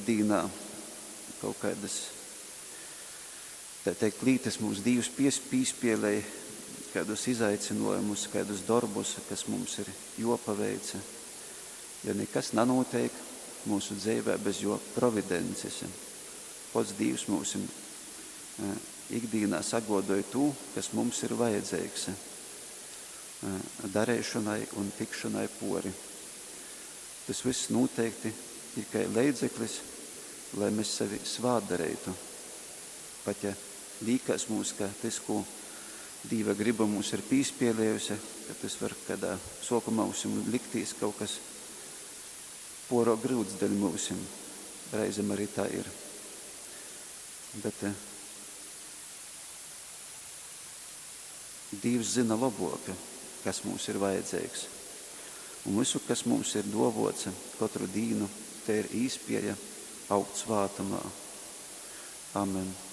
ikdīnā kaut kādas, tā teikt, lītas mūsu Dievs pīspēlēja, kādus izaicinājumus, kādus darbus, kas mums ir jopaveica. Jo nekas nenotiek mūsu dzīvē bez jo providences. Pats Dievs mums ikdīnā sagodoja to, kas mums ir vajadzīgs darēšanai un tikšanai pori. Tas viss noteikti tikai līdzeklis, lai mēs sevi svādarētu. Pat ja līkās mums, ka tas, ko Dieva griba mums ir pīspēlējusi, ka tas var kādā sokumā mums liktīs kaut kas poro grūts daļ mums. Reizēm arī tā ir. Bet Dievs zina labāk, kas mums ir vajadzīgs. Un visu, kas mums ir dovots katru dienu, te ir īspēja augt svātumā. Amen.